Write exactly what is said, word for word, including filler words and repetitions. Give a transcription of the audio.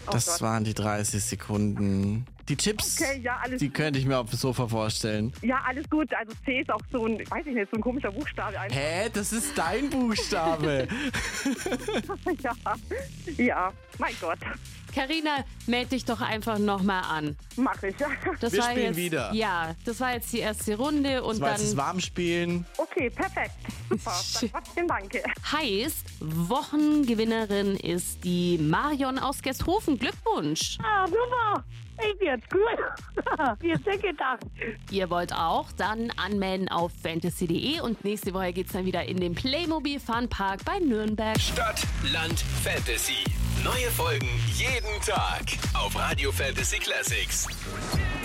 Oh das Gott. waren die dreißig Sekunden. Die Chips, Okay, ja, alles die könnte ich mir auf dem Sofa vorstellen. Ja, alles gut. Also C ist auch so ein, weiß ich nicht, so ein komischer Buchstabe einfach. Hä, das ist dein Buchstabe. Ja, ja, mein Gott, Carina, melde dich doch einfach nochmal an. mach ich. Das Wir war spielen jetzt, wieder. Ja, das war jetzt die erste Runde und Das war jetzt das dann Warmspielen. Okay, perfekt. Super, dann trotzdem danke. heißt, Wochengewinnerin ist die Marion aus Gesthofen. Glückwunsch! Ah, super. Ich jetzt gut. Wie hast du gedacht? Ihr wollt auch? Dann anmelden auf fantasy punkt de und nächste Woche geht's dann wieder in den Playmobil Funpark bei Nürnberg. Stadt, Land, Fantasy. Neue Folgen jeden Tag auf Radio Fantasy Classics.